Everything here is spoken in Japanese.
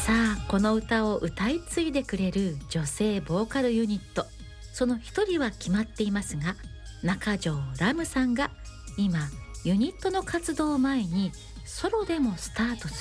さあ、この歌を歌い継いでくれる女性ボーカルユニット、その一人は決まっていますが、中条ラムさんが今ユニットの活動を前にソロでもスタートする